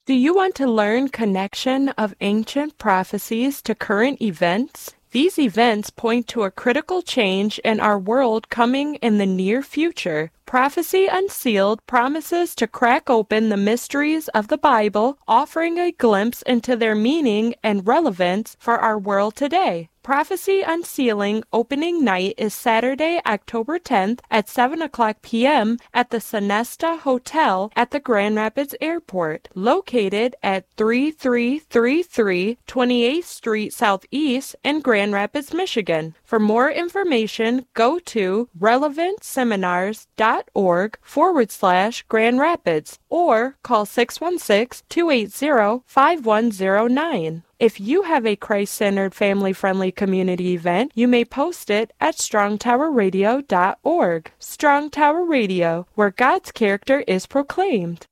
Do you want to learn connection of ancient prophecies to current events? These events point to a critical change in our world coming in the near future. Prophecy Unsealed promises to crack open the mysteries of the Bible, offering a glimpse into their meaning and relevance for our world today. Prophecy Unsealing opening night is Saturday, October 10th at 7 o'clock p.m. at the Sonesta Hotel at the Grand Rapids Airport, located at 3333 28th Street Southeast in Grand Rapids, Michigan. For more information, go to relevantseminars.org/Grand Rapids or call 616-280-5109. If you have a Christ-centered, family-friendly community event, you may post it at strongtowerradio.org. Strong Tower Radio, where God's character is proclaimed.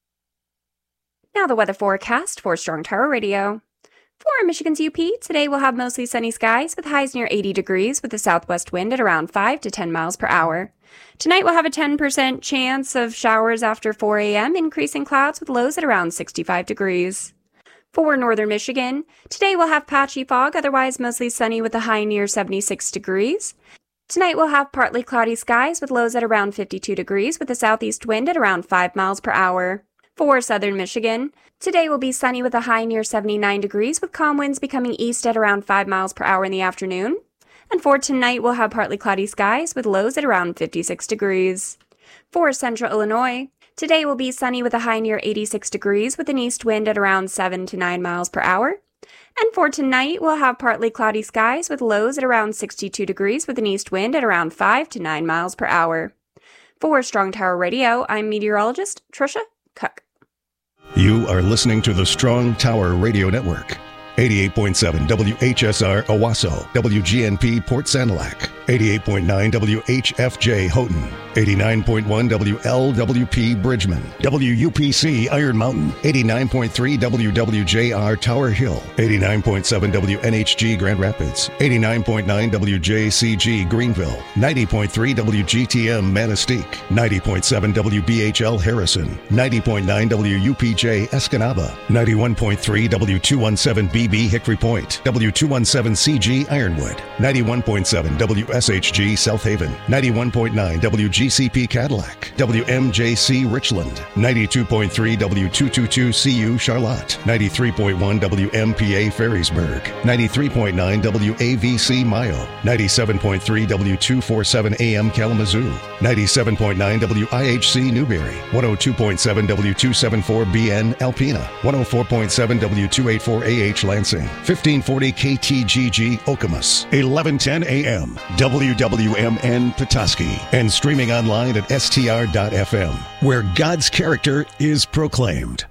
Now the weather forecast for Strong Tower Radio. For Michigan's UP, today we'll have mostly sunny skies with highs near 80 degrees with a southwest wind at around 5 to 10 miles per hour. Tonight we'll have a 10% chance of showers after 4 a.m., increasing clouds with lows at around 65 degrees. For northern Michigan, today we'll have patchy fog, otherwise mostly sunny with a high near 76 degrees. Tonight we'll have partly cloudy skies with lows at around 52 degrees with a southeast wind at around 5 miles per hour. For southern Michigan, today will be sunny with a high near 79 degrees with calm winds becoming east at around 5 miles per hour in the afternoon. And for tonight, we'll have partly cloudy skies with lows at around 56 degrees. For central Illinois, today will be sunny with a high near 86 degrees with an east wind at around 7 to 9 miles per hour. And for tonight, we'll have partly cloudy skies with lows at around 62 degrees with an east wind at around 5 to 9 miles per hour. For Strong Tower Radio, I'm meteorologist Trisha Cook. You are listening to the Strong Tower Radio Network. 88.7 WHSR Owasso, WGNP Port Sanilac, 88.9 WHFJ Houghton, 89.1 WLWP Bridgman, WUPC Iron Mountain, 89.3 WWJR Tower Hill, 89.7 WNHG Grand Rapids, 89.9 WJCG Greenville, 90.3 WGTM Manistee, 90.7 WBHL Harrison, 90.9 WUPJ Escanaba, 91.3 W217B Hickory Point, W217CG Ironwood, 91.7 WSHG South Haven, 91.9 WGCP Cadillac, WMJC Richland, 92.3 W222CU Charlotte, 93.1 WMPA Ferrysburg, 93.9 WAVC Mayo, 97.3 W247 AM Kalamazoo, 97.9 WIHC Newberry, 102.7 W274BN Alpena, 104.7 W284AH Lansing, 1540 KTGG Okemos, 1110 AM, WWMN Petoskey, and streaming online at str.fm, where God's character is proclaimed.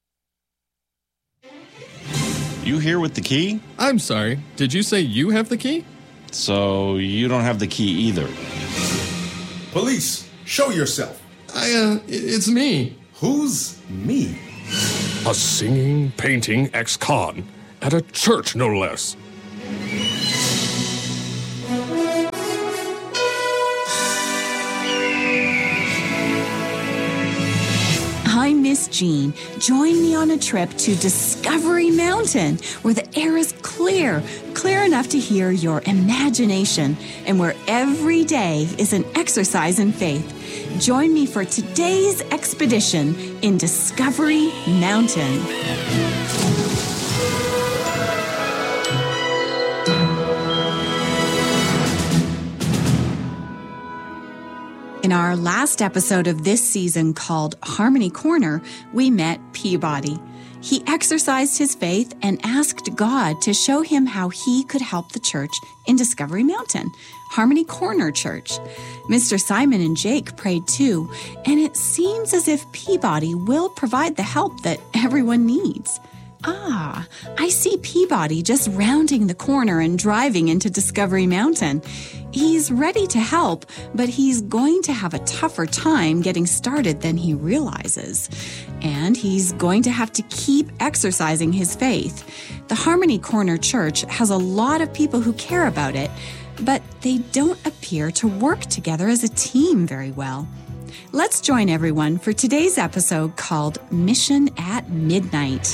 You here with the key? I'm sorry, did you say you have the key? So you don't have the key either. Police, show yourself. It's me. Who's me? A singing, painting ex-con. At a church, no less. I'm Miss Jean. Join me on a trip to Discovery Mountain, where the air is clear enough to hear your imagination, and where every day is an exercise in faith. Join me for today's expedition in Discovery Mountain. In our last episode of this season called Harmony Corner, we met Peabody. He exercised his faith and asked God to show him how he could help the church in Discovery Mountain, Harmony Corner Church. Mr. Simon and Jake prayed too, and it seems as if Peabody will provide the help that everyone needs. I see Peabody just rounding the corner and driving into Discovery Mountain. He's ready to help, but he's going to have a tougher time getting started than he realizes. And he's going to have to keep exercising his faith. The Harmony Corner Church has a lot of people who care about it, but they don't appear to work together as a team very well. Let's join everyone for today's episode called Mission at Midnight.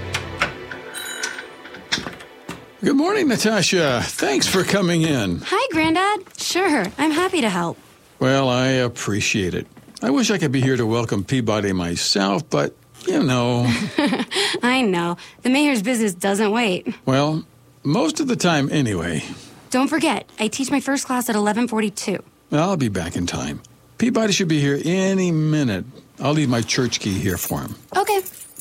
Good morning, Natasha. Thanks for coming in. Hi, Granddad. Sure, I'm happy to help. Well, I appreciate it. I wish I could be here to welcome Peabody myself, but, you know. I know. The mayor's business doesn't wait. Well, most of the time anyway. Don't forget, I teach my first class at 11:42. I'll be back in time. Peabody should be here any minute. I'll leave my church key here for him. Okay.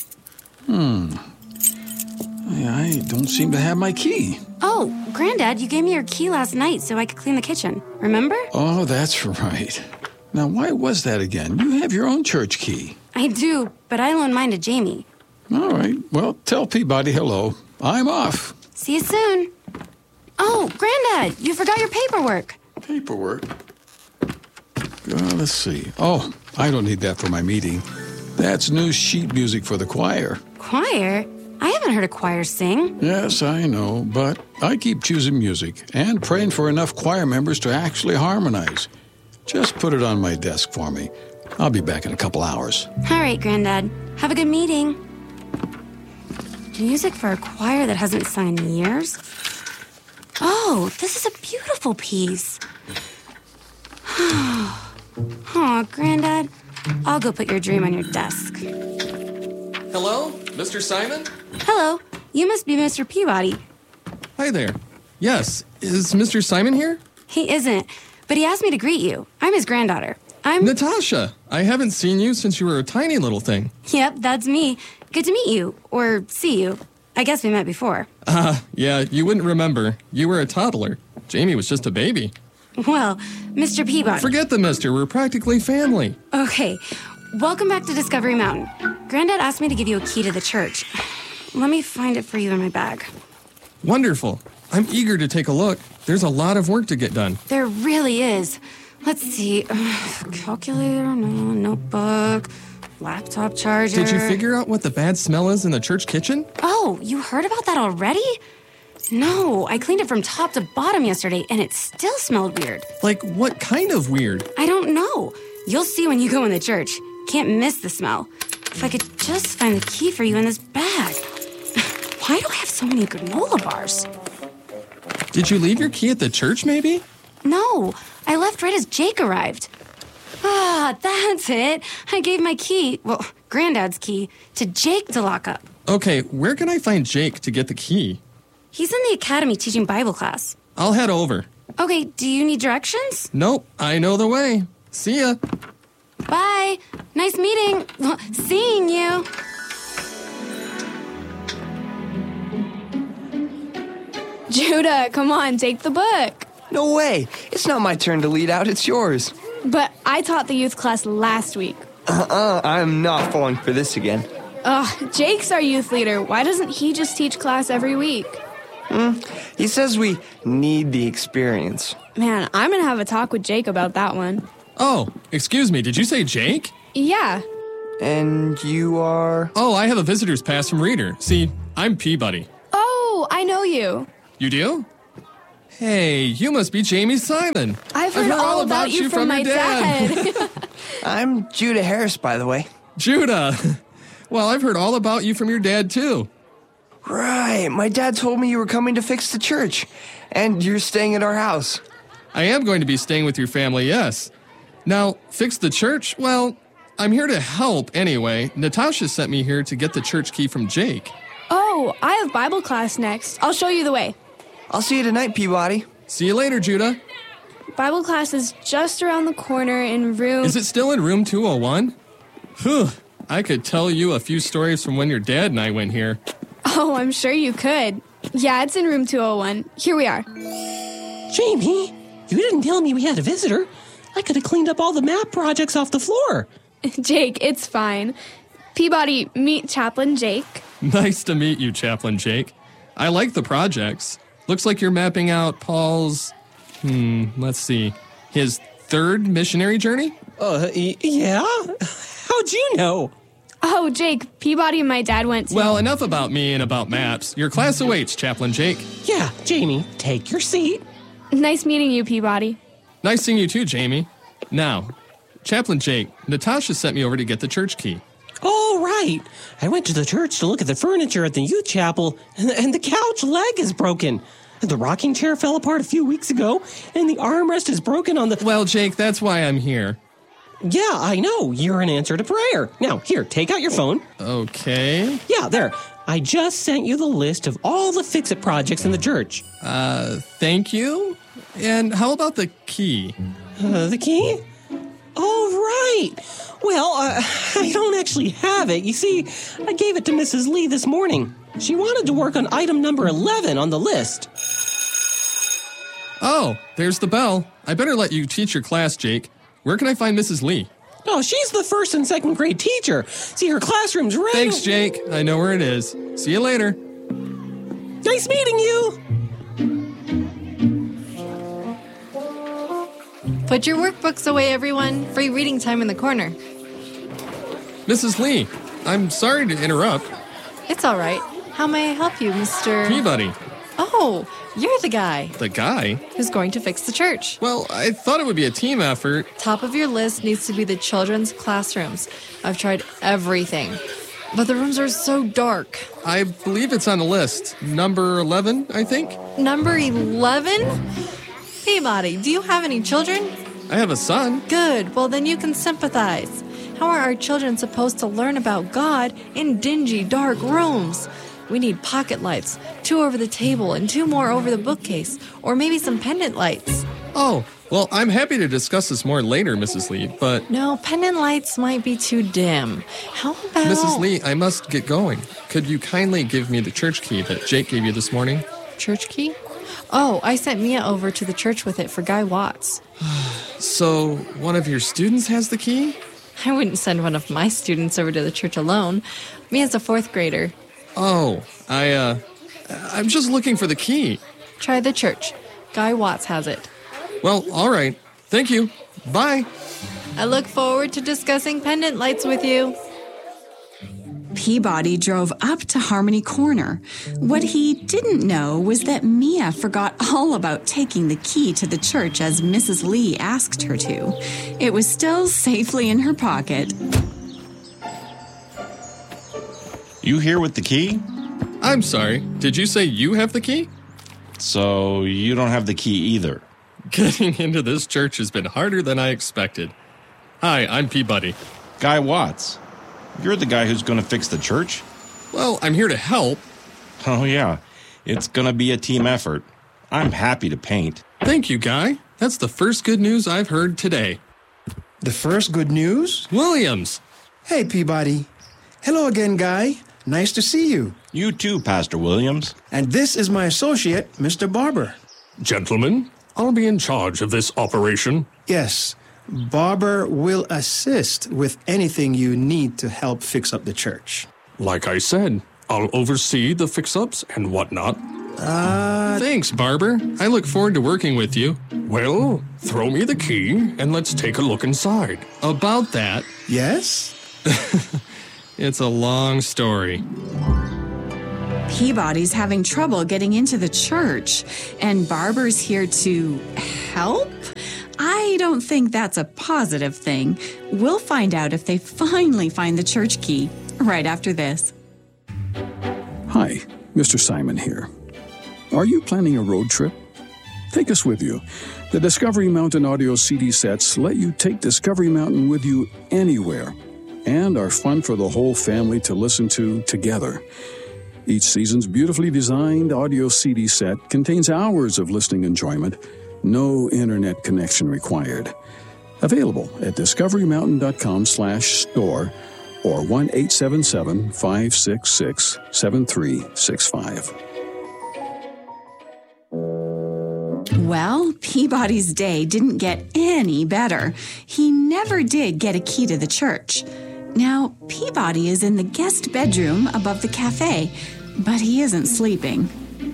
I don't seem to have my key. Oh, Granddad, you gave me your key last night so I could clean the kitchen. Remember? Oh, that's right. Now, why was that again? You have your own church key. I do, but I loaned mine to Jamie. All right. Well, tell Peabody hello. I'm off. See you soon. Oh, Granddad, you forgot your paperwork. Paperwork? Let's see. Oh, I don't need that for my meeting. That's new sheet music for the choir. Choir? I haven't heard a choir sing. Yes, I know, but I keep choosing music and praying for enough choir members to actually harmonize. Just put it on my desk for me. I'll be back in a couple hours. All right, Granddad. Have a good meeting. Music for a choir that hasn't sung in years? Oh, this is a beautiful piece. Aw, Granddad. I'll go put your dream on your desk. Hello, Mr. Simon? Hello. You must be Mr. Peabody. Hi there. Yes, is Mr. Simon here? He isn't, but he asked me to greet you. I'm his granddaughter. I'm... Natasha, I haven't seen you since you were a tiny little thing. Yep, that's me. Good to meet you, or see you. I guess we met before. Yeah, you wouldn't remember. You were a toddler. Jamie was just a baby. Well, Mr. Peabody... Forget the mister, we're practically family. Okay, welcome back to Discovery Mountain. Granddad asked me to give you a key to the church. Let me find it for you in my bag. Wonderful. I'm eager to take a look. There's a lot of work to get done. There really is. Let's see. Calculator, no, notebook, laptop charger. Did you figure out what the bad smell is in the church kitchen? Oh, you heard about that already? No, I cleaned it from top to bottom yesterday, and it still smelled weird. Like, what kind of weird? I don't know. You'll see when you go in the church. Can't miss the smell. If I could just find the key for you in this bag. Why do I have so many granola bars? Did you leave your key at the church, maybe? No, I left right as Jake arrived. Ah, that's it. I gave my key, well, Granddad's key, to Jake to lock up. Okay, where can I find Jake to get the key? He's in the academy teaching Bible class. I'll head over. Okay, do you need directions? Nope, I know the way. See ya. Bye. Nice meeting. Well, seeing you. Judah, come on, take the book. No way. It's not my turn to lead out, it's yours. But I taught the youth class last week. I'm not falling for this again. Jake's our youth leader. Why doesn't he just teach class every week? He says we need the experience. Man, I'm gonna have a talk with Jake about that one. Oh, excuse me, did you say Jake? Yeah. And you are? Oh, I have a visitor's pass from Reader. See, I'm Peabody. Oh, I know you. You do? Hey, you must be Jamie Simon. I've heard all about you from my dad. I'm Judah Harris, by the way. Judah! Well, I've heard all about you from your dad, too. Right, my dad told me you were coming to fix the church, and you're staying at our house. I am going to be staying with your family, yes. Now, fix the church? Well, I'm here to help anyway. Natasha sent me here to get the church key from Jake. Oh, I have Bible class next. I'll show you the way. I'll see you tonight, Peabody. See you later, Judah. Bible class is just around the corner in room... Is it still in room 201? Whew, I could tell you a few stories from when your dad and I went here. Oh, I'm sure you could. Yeah, it's in room 201. Here we are. Jamie, you didn't tell me we had a visitor. I could have cleaned up all the map projects off the floor. Jake, it's fine. Peabody, meet Chaplain Jake. Nice to meet you, Chaplain Jake. I like the projects. Looks like you're mapping out Paul's, let's see, his third missionary journey? Yeah? How'd you know? Oh, Jake, Peabody and my dad went to... Well, enough about me and about maps. Your class awaits, Chaplain Jake. Yeah, Jamie, take your seat. Nice meeting you, Peabody. Nice seeing you too, Jamie. Now, Chaplain Jake, Natasha sent me over to get the church key. Oh, right. I went to the church to look at the furniture at the youth chapel, and the couch leg is broken. The rocking chair fell apart a few weeks ago, and the armrest is broken on the... Well, Jake, that's why I'm here. Yeah, I know. You're an answer to prayer. Now, here, take out your phone. Okay. Yeah, there. I just sent you the list of all the fix-it projects in the church. Thank you. And how about the key? The key? Oh, right. Well, I don't actually have it. You see, I gave it to Mrs. Lee this morning. She wanted to work on item number 11 on the list. Oh, there's the bell. I better let you teach your class, Jake. Where can I find Mrs. Lee? Oh, she's the 1st and 2nd grade teacher. See, her classroom's right... Thanks, Jake. I know where it is. See you later. Nice meeting you. Put your workbooks away, everyone. Free reading time in the corner. Mrs. Lee, I'm sorry to interrupt. It's all right. How may I help you, Mr. Peabody. Oh, you're the guy. The guy? Who's going to fix the church. Well, I thought it would be a team effort. Top of your list needs to be the children's classrooms. I've tried everything, but the rooms are so dark. I believe it's on the list. Number 11, I think? Number 11? Peabody, do you have any children? I have a son. Good. Well, then you can sympathize. How are our children supposed to learn about God in dingy, dark rooms? We need pocket lights, 2 over the table and 2 more over the bookcase, or maybe some pendant lights. Oh, well, I'm happy to discuss this more later, Mrs. Lee, but... No, pendant lights might be too dim. How about... Mrs. Lee, I must get going. Could you kindly give me the church key that Jake gave you this morning? Church key? Oh, I sent Mia over to the church with it for Guy Watts. So, one of your students has the key? I wouldn't send one of my students over to the church alone. Mia's a 4th grader. Oh, I'm just looking for the key. Try the church. Guy Watts has it. Well, all right. Thank you. Bye. I look forward to discussing pendant lights with you. Peabody drove up to Harmony Corner. What he didn't know was that Mia forgot all about taking the key to the church as Mrs. Lee asked her to. It was still safely in her pocket. You here with the key? I'm sorry. Did you say you have the key? So you don't have the key either. Getting into this church has been harder than I expected. Hi, I'm Peabody. Guy Watts. You're the guy who's going to fix the church? Well, I'm here to help. Oh, yeah. It's going to be a team effort. I'm happy to paint. Thank you, Guy. That's the first good news I've heard today. The first good news? Williams. Hey, Peabody. Hello again, Guy. Nice to see you. You too, Pastor Williams. And this is my associate, Mr. Barber. Gentlemen, I'll be in charge of this operation. Yes. Barber will assist with anything you need to help fix up the church. Like I said, I'll oversee the fix-ups and whatnot. Thanks, Barber. I look forward to working with you. Well, throw me the key and let's take a look inside. About that... Yes? It's a long story. Peabody's having trouble getting into the church, and Barber's here to help? I don't think that's a positive thing. We'll find out if they finally find the church key right after this. Hi, Mr. Simon here. Are you planning a road trip? Take us with you. The Discovery Mountain audio CD sets let you take Discovery Mountain with you anywhere and are fun for the whole family to listen to together. Each season's beautifully designed audio CD set contains hours of listening enjoyment. No internet connection required. Available at discoverymountain.com/store or 1-877-566-7365. Well, Peabody's day didn't get any better. He never did get a key to the church. Now, Peabody is in the guest bedroom above the cafe, but he isn't sleeping.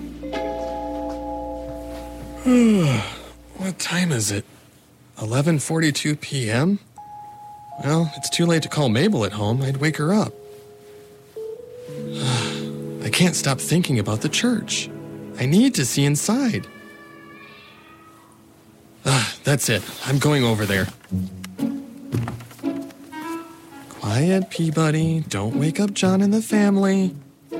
What time is it? 11:42 p.m.? Well, it's too late to call Mabel at home. I'd wake her up. I can't stop thinking about the church. I need to see inside. That's it. I'm going over there. Quiet, Peabody. Don't wake up John and the family.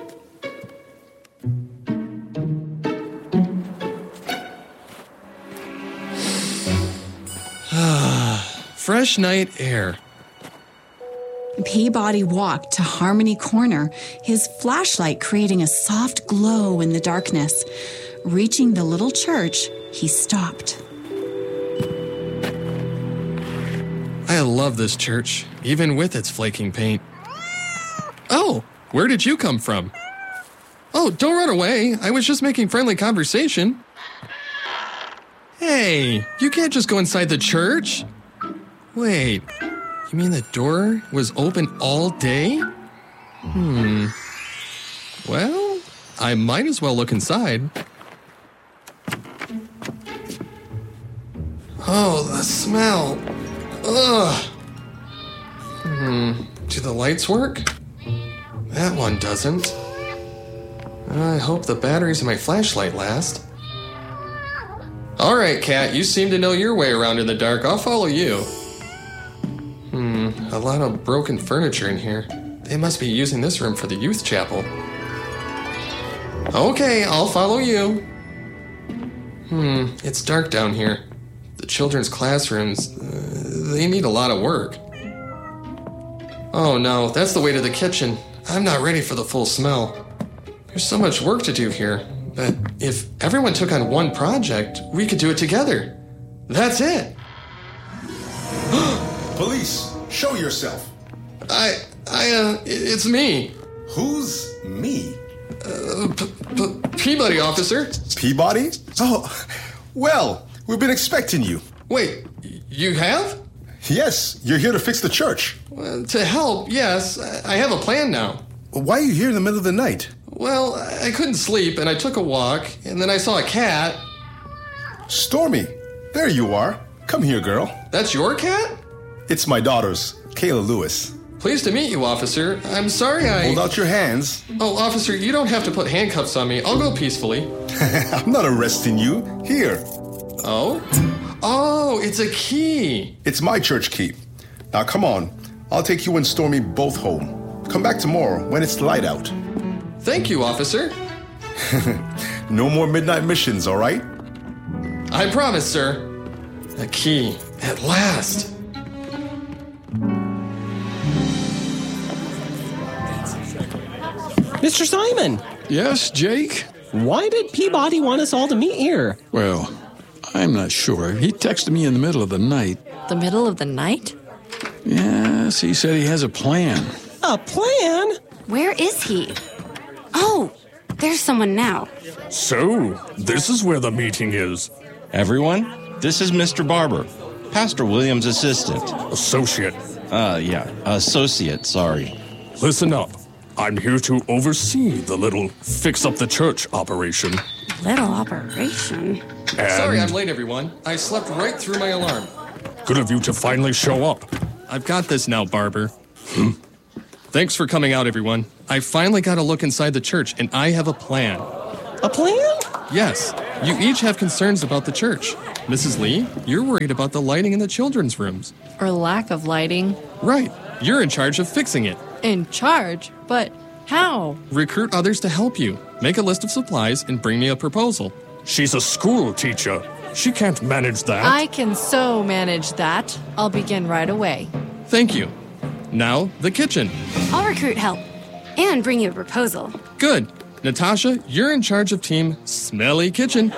Fresh night air. Peabody walked to Harmony Corner, his flashlight creating a soft glow in the darkness. Reaching the little church, he stopped. I love this church, even with its flaking paint. Oh, where did you come from? Oh, don't run away. I was just making friendly conversation. Hey, you can't just go inside the church. Wait, you mean the door was open all day? Well, I might as well look inside. Oh, the smell. Ugh. Do the lights work? That one doesn't. I hope the batteries in my flashlight last. All right, Cat, you seem to know your way around in the dark. I'll follow you. A lot of broken furniture in here. They must be using this room for the youth chapel. Okay, I'll follow you. It's dark down here. The children's classrooms, they need a lot of work. Oh no, that's the way to the kitchen. I'm not ready for the full smell. There's so much work to do here, but if everyone took on one project, we could do it together. That's it. Police, show yourself. It's me. Who's me? Peabody, officer. Peabody? Oh, well, we've been expecting you. Wait, you have? Yes, you're here to fix the church. To help, yes. I have a plan now. Why are you here in the middle of the night? Well, I couldn't sleep, and I took a walk, and then I saw a cat. Stormy, there you are. Come here, girl. That's your cat? It's my daughter's, Kayla Lewis. Pleased to meet you, officer. I'm sorry Hold out your hands. Oh, officer, you don't have to put handcuffs on me. I'll go peacefully. I'm not arresting you. Here. Oh? Oh, it's a key. It's my church key. Now, come on. I'll take you and Stormy both home. Come back tomorrow when it's light out. Thank you, officer. No more midnight missions, all right? I promise, sir. A key. At last. Mr. Simon! Yes, Jake? Why did Peabody want us all to meet here? Well, I'm not sure. He texted me in the middle of the night. The middle of the night? Yes, he said he has a plan. A plan? Where is he? Oh, there's someone now. So, this is where the meeting is. Everyone, this is Mr. Barber, Pastor Williams' assistant. Associate. Associate, sorry. Listen up. I'm here to oversee the little fix-up-the-church operation. Little operation? And sorry I'm late, everyone. I slept right through my alarm. Good of you to finally show up. I've got this now, Barber. Thanks for coming out, everyone. I finally got a look inside the church, and I have a plan. A plan? Yes. You each have concerns about the church. Mrs. Lee, you're worried about the lighting in the children's rooms. Or lack of lighting. Right. You're in charge of fixing it. In charge? But how? Recruit others to help you. Make a list of supplies and bring me a proposal. She's a school teacher. She can't manage that. I can so manage that. I'll begin right away. Thank you. Now, the kitchen. I'll recruit help and bring you a proposal. Good. Natasha, you're in charge of team Smelly Kitchen.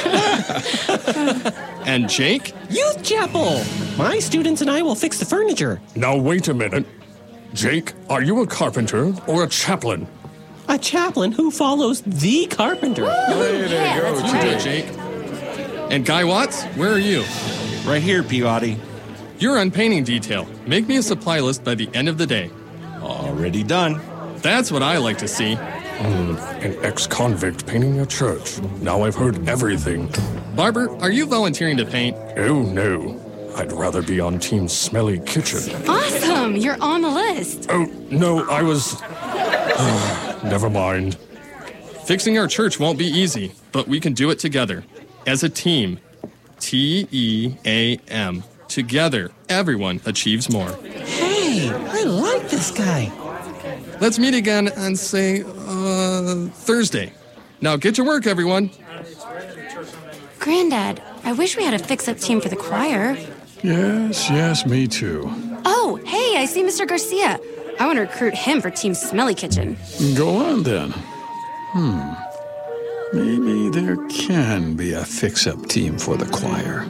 And Jake? Youth Chapel! My students and I will fix the furniture. Now, wait a minute. Jake, are you a carpenter or a chaplain? A chaplain who follows the carpenter. Way to go, you did it, Jake. And Guy Watts, where are you? Right here, Peabody. You're on painting detail. Make me a supply list by the end of the day. Already done. That's what I like to see. An ex-convict painting a church. Now I've heard everything. Barber, are you volunteering to paint? Oh, no. I'd rather be on Team Smelly Kitchen. Awesome! You're on the list. Oh, no, I was... Never mind. Fixing our church won't be easy, but we can do it together. As a team. T-E-A-M. Together, everyone achieves more. Hey, I like this guy. Let's meet again on, say, Thursday. Now get to work, everyone. Granddad, I wish we had a fix-up team for the choir. Yes, me too. Oh, hey, I see Mr. Garcia. I want to recruit him for Team Smelly Kitchen. Go on then. Maybe there can be a fix-up team for the choir.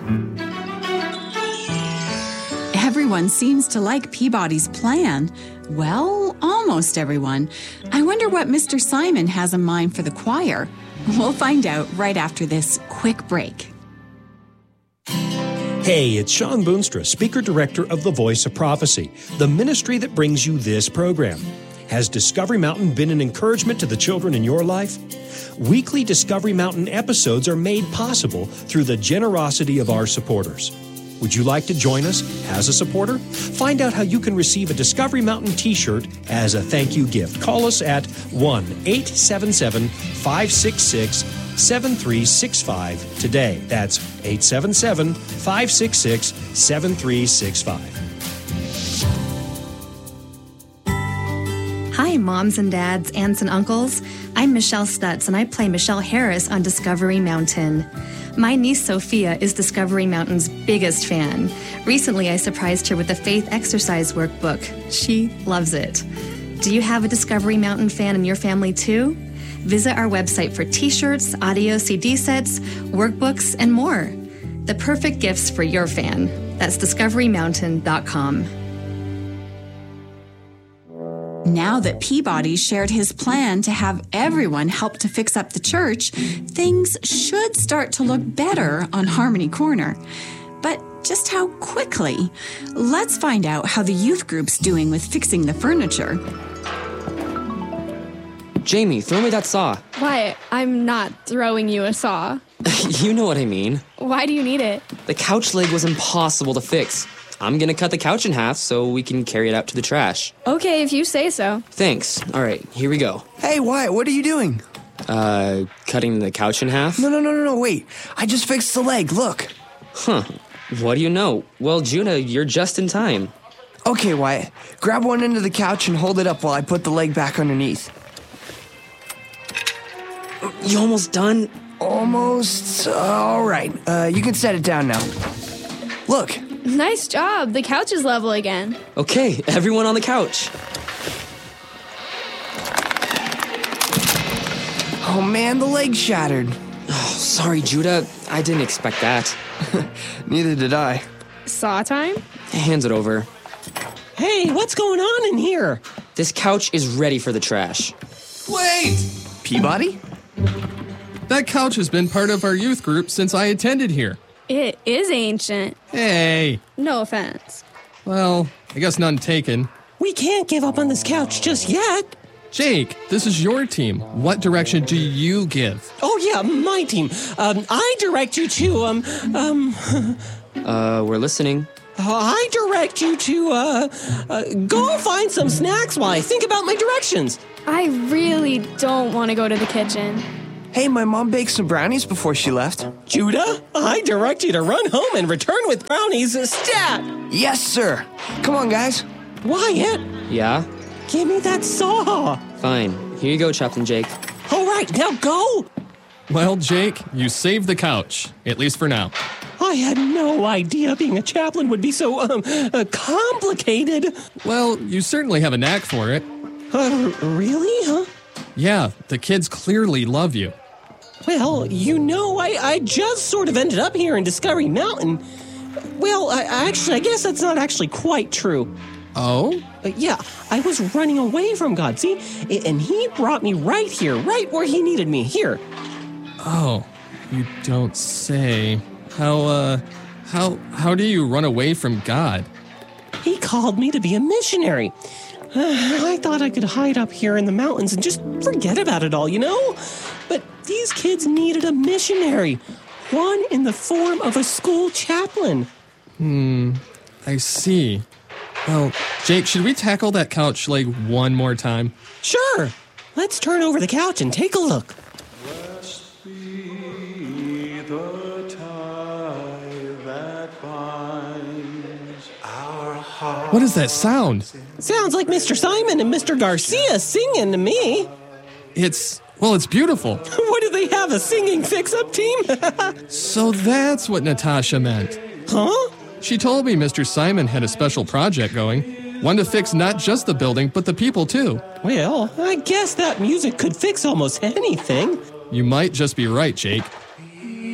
Everyone seems to like Peabody's plan. Well, almost everyone. I wonder what Mr. Simon has in mind for the choir. We'll find out right after this quick break. Hey, it's Sean Boonstra, Speaker Director of The Voice of Prophecy, the ministry that brings you this program. Has Discovery Mountain been an encouragement to the children in your life? Weekly Discovery Mountain episodes are made possible through the generosity of our supporters. Would you like to join us as a supporter? Find out how you can receive a Discovery Mountain t-shirt as a thank you gift. Call us at 1-877-566-7365 today. That's 877-566-7365. Hi, moms and dads, aunts and uncles. I'm Michelle Stutz, and I play Michelle Harris on Discovery Mountain. My niece Sophia is Discovery Mountain's biggest fan. Recently, I surprised her with the Faith Exercise Workbook. She loves it. Do you have a Discovery Mountain fan in your family too? Visit our website for t-shirts, audio CD sets, workbooks, and more. The perfect gifts for your fan. That's discoverymountain.com. Now that Peabody shared his plan to have everyone help to fix up the church, things should start to look better on Harmony Corner. But just how quickly? Let's find out how the youth group's doing with fixing the furniture. Jamie, throw me that saw. Wyatt, I'm not throwing you a saw. You know what I mean. Why do you need it? The couch leg was impossible to fix. I'm gonna cut the couch in half so we can carry it out to the trash. Okay, if you say so. Thanks. All right, here we go. Hey, Wyatt, what are you doing? Cutting the couch in half? No, wait. I just fixed the leg, look. Huh. What do you know? Well, Judah, you're just in time. Okay, Wyatt, grab one end of the couch and hold it up while I put the leg back underneath. You almost done? Almost. All right. You can set it down now. Look. Nice job. The couch is level again. Okay, everyone on the couch. Oh man, the leg shattered. Oh, sorry, Judah. I didn't expect that. Neither did I. Saw time? Hands it over. Hey, what's going on in here? This couch is ready for the trash. Wait! Peabody? That couch has been part of our youth group since I attended here. It is ancient. Hey! No offense. Well, I guess none taken. We can't give up on this couch just yet. Jake, this is your team. What direction do you give? Oh, yeah, my team. I direct you to, we're listening. I direct you to, go find some snacks while I think about my directions. I really don't want to go to the kitchen. Hey, my mom baked some brownies before she left. Judah, I direct you to run home and return with brownies stat. Yes, sir. Come on, guys. Wyatt. Yeah? Give me that saw. Fine. Here you go, Chaplain Jake. All right, now go. Well, Jake, you saved the couch, at least for now. I had no idea being a chaplain would be so, complicated. Well, you certainly have a knack for it. Really, huh? Yeah, the kids clearly love you. Well, you know, I just sort of ended up here in Discovery Mountain. Well, I guess that's not actually quite true. Oh? Yeah, I was running away from God, see? And he brought me right here, right where he needed me, here. Oh, you don't say. How do you run away from God? He called me to be a missionary. I thought I could hide up here in the mountains and just forget about it all, you know? But these kids needed a missionary, one in the form of a school chaplain. I see. Well, Jake, should we tackle that couch leg one more time? Sure. Let's turn over the couch and take a look. Blessed be the tie that binds our hearts What is that sound? Sounds like Mr. Simon and Mr. Garcia singing to me. It's beautiful. What do they have, a singing fix-up team? So that's what Natasha meant. Huh? She told me Mr. Simon had a special project going. One to fix not just the building, but the people too. Well, I guess that music could fix almost anything. You might just be right, Jake.